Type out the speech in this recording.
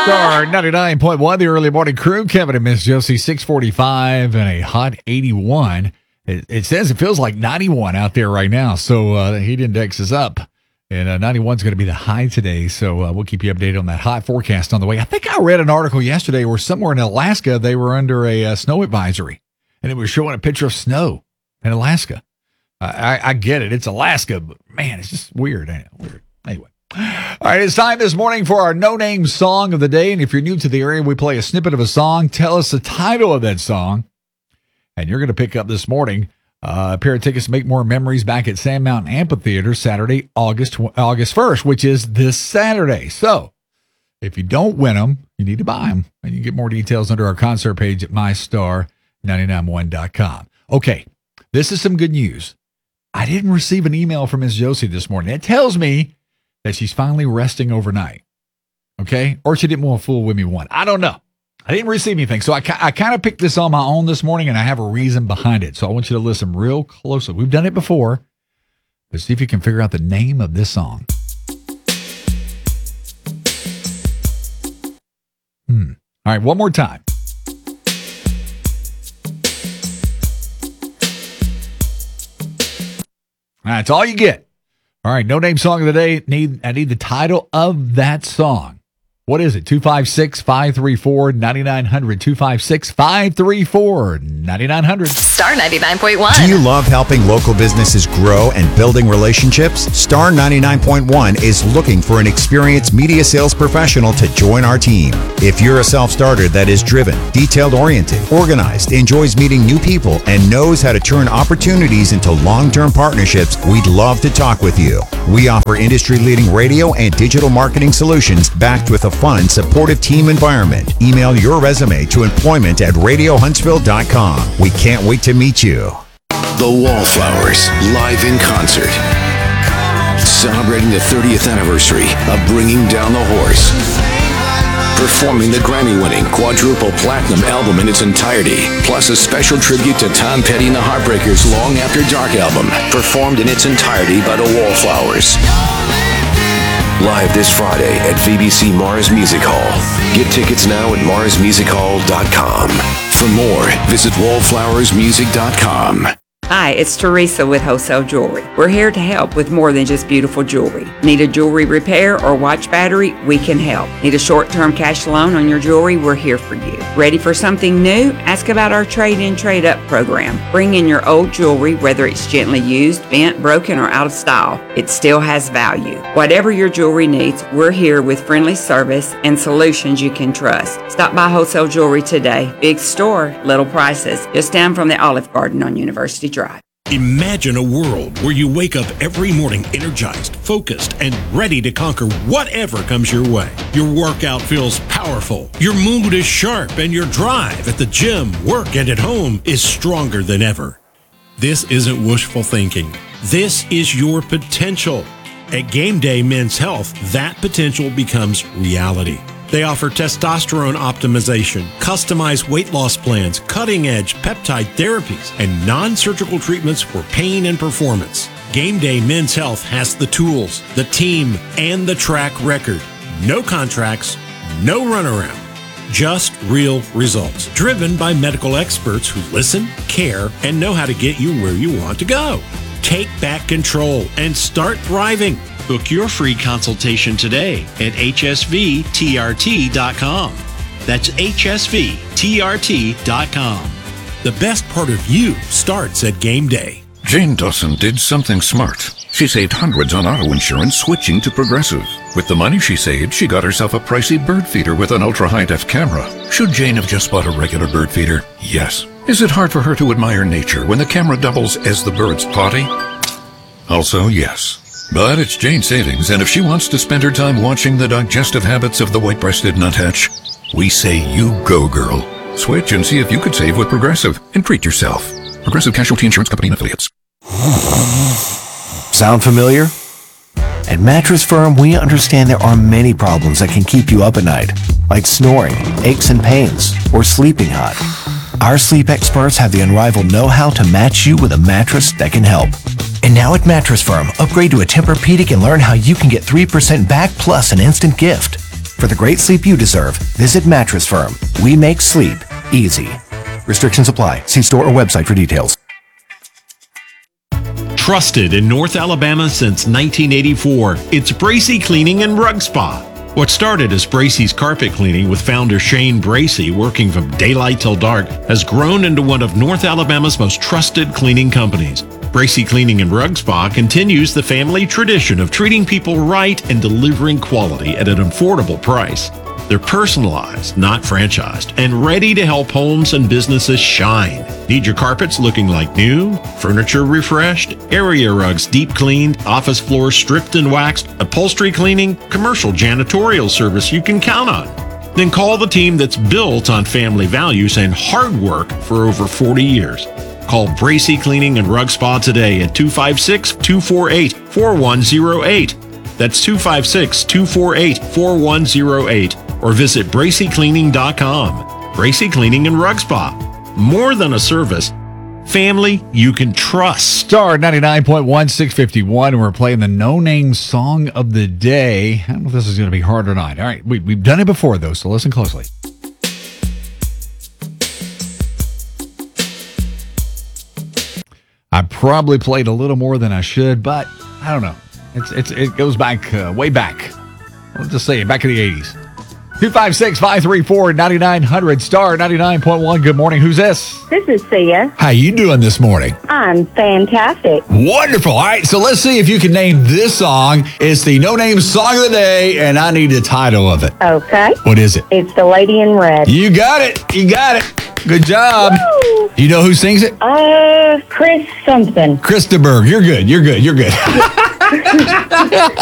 Star 99.1, the early morning crew. Kevin and Miss Josie, 645 and a hot 81. It says it feels like 91 out there right now. So the heat index is up. And 91 is going to be the high today. So we'll keep you updated on that hot forecast on the way. I think I read an article yesterday where somewhere in Alaska, they were under a snow advisory. And it was showing a picture of snow in Alaska. I get it. It's Alaska. But man, it's just weird. Ain't it? Weird. Anyway. All right, it's time this morning for our no-name song of the day. And if you're new to the area, we play a snippet of a song. Tell us the title of that song. And you're going to pick up this morning a pair of tickets to Make More Memories back at Sand Mountain Amphitheater Saturday, August 1st, which is this Saturday. So if you don't win them, you need to buy them. And you can get more details under our concert page at mystar991.com. Okay, this is some good news. I didn't receive an email from Ms. Josie this morning. It tells me that she's finally resting overnight. Okay? Or she didn't want to fool with me one. I don't know. I didn't receive anything. So I kind of picked this on my own this morning, and I have a reason behind it. So I want you to listen real closely. We've done it before. But see if you can figure out the name of this song. All right, one more time. That's all you get. All right, no-name song of the day. I need the title of that song. What is it? 256-534-9900. 256-534-9900. Star 99.1. Do you love helping local businesses grow and building relationships? Star 99.1 is looking for an experienced media sales professional to join our team. If you're a self-starter that is driven, detailed-oriented, organized, enjoys meeting new people, and knows how to turn opportunities into long-term partnerships, we'd love to talk with you. We offer industry-leading radio and digital marketing solutions backed with a fun, supportive team environment. Email your resume to employment@radiohuntsville.com. We can't wait to meet you. The Wallflowers, live in concert. Celebrating the 30th anniversary of Bringing Down the Horse. Performing the Grammy-winning quadruple platinum album in its entirety, plus a special tribute to Tom Petty and the Heartbreakers' Long After Dark album, performed in its entirety by the Wallflowers. Live this Friday at VBC Mars Music Hall. Get tickets now at marsmusichall.com. For more, visit wallflowersmusic.com. Hi, it's Teresa with Wholesale Jewelry. We're here to help with more than just beautiful jewelry. Need a jewelry repair or watch battery? We can help. Need a short-term cash loan on your jewelry? We're here for you. Ready for something new? Ask about our trade-in, trade-up program. Bring in your old jewelry, whether it's gently used, bent, broken, or out of style. It still has value. Whatever your jewelry needs, we're here with friendly service and solutions you can trust. Stop by Wholesale Jewelry today. Big store, little prices. Just down from the Olive Garden on University Drive. Imagine a world where you wake up every morning energized, focused, and ready to conquer whatever comes your way. Your workout feels powerful, your mood is sharp, and your drive at the gym, work, and at home is stronger than ever. This isn't wishful thinking. This is your potential. At Game Day Men's Health, that potential becomes reality. They offer testosterone optimization, customized weight loss plans, cutting-edge peptide therapies, and non-surgical treatments for pain and performance. Game Day Men's Health has the tools, the team, and the track record. No contracts, no runaround. Just real results, driven by medical experts who listen, care, and know how to get you where you want to go. Take back control and start thriving. Book your free consultation today at hsvtrt.com. That's hsvtrt.com. The best part of you starts at Game Day. Jane Dawson did something smart. She saved hundreds on auto insurance switching to Progressive. With the money she saved, she got herself a pricey bird feeder with an ultra-high-def camera. Should Jane have just bought a regular bird feeder? Yes. Is it hard for her to admire nature when the camera doubles as the bird's potty? Also, yes. But it's Jane's savings, and if she wants to spend her time watching the digestive habits of the white-breasted nuthatch, we say you go, girl. Switch and see if you could save with Progressive and treat yourself. Progressive Casualty Insurance Company and Affiliates. Sound familiar? At Mattress Firm, we understand there are many problems that can keep you up at night, like snoring, aches and pains, or sleeping hot. Our sleep experts have the unrivaled know-how to match you with a mattress that can help. And now at Mattress Firm, upgrade to a Tempur-Pedic and learn how you can get 3% back plus an instant gift. For the great sleep you deserve, visit Mattress Firm. We make sleep easy. Restrictions apply. See store or website for details. Trusted in North Alabama since 1984, it's Bracey Cleaning and Rug Spa. What started as Bracey's carpet cleaning with founder Shane Bracey working from daylight till dark has grown into one of North Alabama's most trusted cleaning companies. Bracey Cleaning and Rug Spa continues the family tradition of treating people right and delivering quality at an affordable price. They're personalized, not franchised, and ready to help homes and businesses shine. Need your carpets looking like new, furniture refreshed, area rugs deep cleaned, office floors stripped and waxed, upholstery cleaning, commercial janitorial service you can count on. Then call the team that's built on family values and hard work for over 40 years. Call Bracey Cleaning and Rug Spa today at 256-248-4108. That's 256-248-4108. Or visit BraceyCleaning.com. Bracey Cleaning and Rug Spa. More than a service, family you can trust. Star 99.1, 651. We're playing the no-name song of the day. I don't know if this is going to be hard or not. All right, we've done it before, though, so listen closely. I probably played a little more than I should, but I don't know. It goes back, way back. Let's just say back in the 80s. 256-534-9900, Star 99.1. Good morning. Who's this? This is Sia. How you doing this morning? I'm fantastic. Wonderful. All right, so let's see if you can name this song. It's the no-name song of the day, and I need the title of it. Okay. What is it? It's The Lady in Red. You got it. You got it. Good job. Woo! You know who sings it? Chris something. Chris de Burgh. You're good. You're good. You're good.